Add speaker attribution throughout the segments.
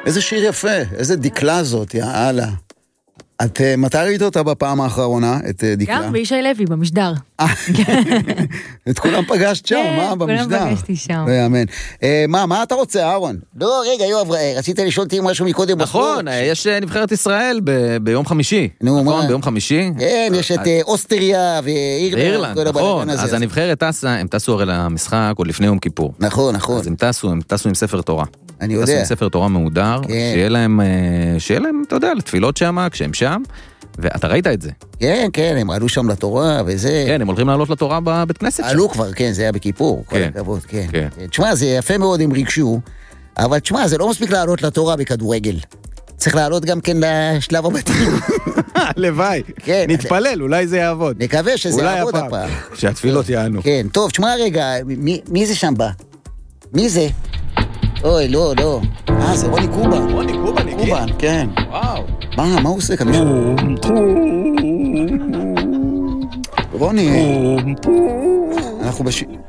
Speaker 1: איזה שיר יפה, איזה דקלה זאת, יאללה. את מתי ראית אותה בפעם האחרונה, את דקלה?
Speaker 2: גם בישי לוי, במשדר.
Speaker 1: את כולם פגשת שם, מה? במשדר?
Speaker 2: כולם פגשתי שם.
Speaker 1: לא יאמן. מה אתה רוצה, אהרון? לא, רגע, יואב, רצית לשאול אותי משהו מקודם.
Speaker 3: נכון, יש נבחרת ישראל ביום חמישי.
Speaker 1: נו, מה?
Speaker 3: ביום חמישי.
Speaker 1: כן, יש את אוסטריה ואירלנד.
Speaker 3: נכון, אז הנבחרת טסה, הם טסו הרי למשחק עוד לפני יום כיפור.
Speaker 1: נכון.
Speaker 3: אז הם טסו עם ספר תורה.
Speaker 1: אני יודע.
Speaker 3: טסו עם ספר תורה מהודר, שיהיה להם, אתה יודע, לתפילות שם, כשהם שם, ואתה ראית את זה.
Speaker 1: כן, הם עלו שם לתורה וזה.
Speaker 3: כן, הם הולכים לעלות לתורה בבית כנסת שם.
Speaker 1: עלו כבר, כן, זה היה בכיפור, כל הכבוד, כן. תשמע, זה יפה מאוד, הם ריגשו, אבל תשמע, זה לא מספיק לעלות לתורה בכדורגל. צריך לעלות גם כן לשלב הבתים.
Speaker 3: לוואי, נתפלל, אולי זה יעבוד.
Speaker 1: נקווה שזה יעבוד הפעם.
Speaker 3: שהתפילות יענו.
Speaker 1: כן, טוב, תשמע רגע, מי זה שם בא? מי זה? אוי, לא. זה רוני קובן.
Speaker 3: רוני קובן הגיע?
Speaker 1: קובן, כן.
Speaker 3: וואו.
Speaker 1: מה הוא עושה כאן? רוני, אנחנו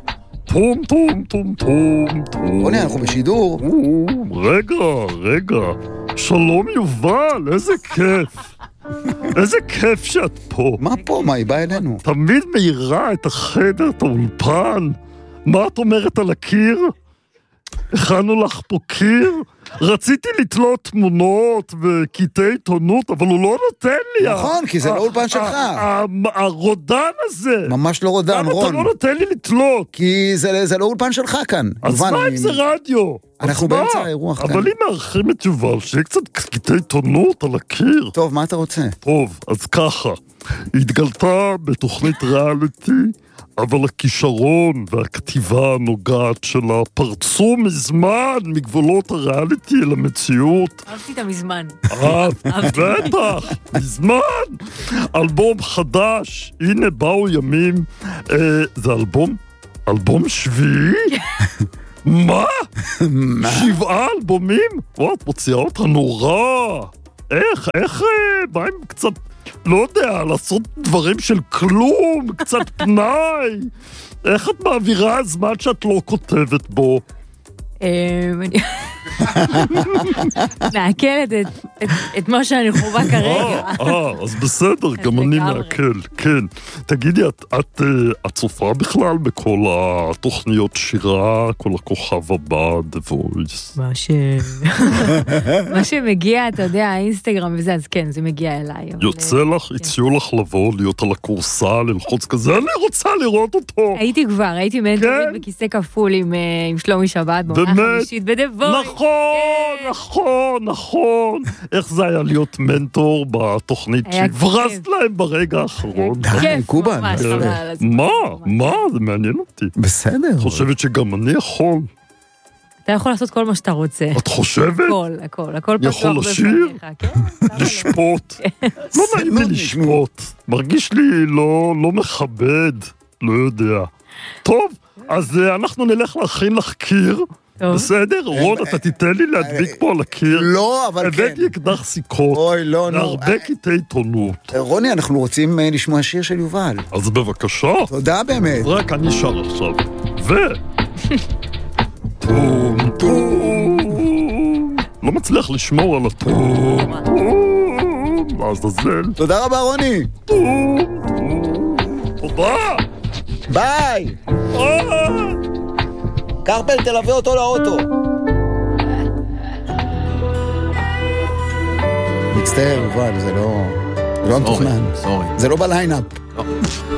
Speaker 1: רוני, אנחנו בשידור.
Speaker 4: רגע. שלום יובל, איזה כיף. איזה כיף שאת פה.
Speaker 1: מה פה? מה, היא באה אלינו?
Speaker 4: תמיד מאירה את החדר, את האולפן. מה את אומרת על הקיר? הכנו לך פה קיר? רציתי לתלות תמונות וקטעי עיתונות, אבל הוא לא נותן לי.
Speaker 1: נכון, כי זה לא אולפן שלך.
Speaker 4: הרודן הזה.
Speaker 1: ממש לא רודן, רון.
Speaker 4: למה אתה לא נותן לי לתלות?
Speaker 1: כי זה לא אולפן שלך כאן.
Speaker 4: אז מה אם זה רדיו?
Speaker 1: אנחנו באמצע האירוח כאן.
Speaker 4: אבל אם מארחים את יובל, שיהיה קצת קטעי עיתונות על הקיר.
Speaker 1: טוב, מה אתה רוצה?
Speaker 4: טוב, אז ככה. התגלתה בתוכנית ריאליטי, אבל הכישרון והכתיבה הנוגעת שלה פרצו מזמן מגבולות הריאליטי אל המציאות.
Speaker 2: אהבתי אותה מזמן.
Speaker 4: בטח, מזמן. אלבום חדש, הנה באו ימים. זה אלבום שביעי? מה? 7 אלבומים? וואו, את מוציאה אותה נורא. איך, מה עם קצת... לא יודע, לעשות דברים של כלום, קצת פנאי. איך את מעבירה הזמן שאת לא כותבת בו?
Speaker 2: מעכלת את מה שאני חובה כרגע.
Speaker 4: אז בסדר, גם אני מעכל, כן. תגידי, את צופה בכלל בכל התוכניות שירה, כל הכוכב הבא, The Voice?
Speaker 2: מה שמגיע, אתה יודע, האינסטגרם וזה, אז כן, זה מגיע אליי.
Speaker 4: יוצא לך, הציעו לך לבוא, להיות על הקורסה, ללחוץ כזה, אני רוצה לראות אותו.
Speaker 2: הייתי מנטורית בכיסא כפול עם שלומי שבת, בעונה חמישית בדבוי.
Speaker 4: נכון. איך זה היה להיות מנטור בתוכנית שהברזת להם ברגע האחרון?
Speaker 1: די, קובן.
Speaker 4: מה? זה מעניין אותי.
Speaker 1: בסדר.
Speaker 4: את חושבת שגם אני יכול?
Speaker 2: אתה יכול לעשות כל מה שאתה רוצה.
Speaker 4: את חושבת?
Speaker 2: הכל פתוח.
Speaker 4: יכול לשיר? לשפוט? לא נעים לי לשפוט. מרגיש לי לא מכבד. לא יודע. טוב, אז אנחנו נלך להכין לך קיר. בסדר? רון, אתה תיתן לי להדביק פה על הקיר.
Speaker 1: לא, אבל כן.
Speaker 4: הבאתי אקדח סיכות.
Speaker 1: אוי, לא.
Speaker 4: להרבה קטעי עיתונות.
Speaker 1: רוני, אנחנו רוצים לשמוע שיר של יובל.
Speaker 4: אז בבקשה.
Speaker 1: תודה באמת.
Speaker 4: רק אני שר עכשיו. טום טום. לא מצליח לשמור על הטום. לעזאזל.
Speaker 1: תודה רבה, רוני.
Speaker 4: תודה.
Speaker 1: ביי. קרפל, תלווה אותו לאוטו. מצטער, יובל, זה לא מתוכנן. זה לא בליינאפ.